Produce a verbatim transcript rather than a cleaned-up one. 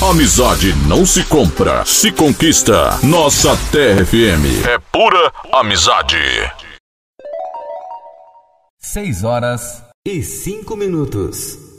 Amizade não se compra, se conquista. Nossa Terra F M é pura amizade. Seis horas e cinco minutos.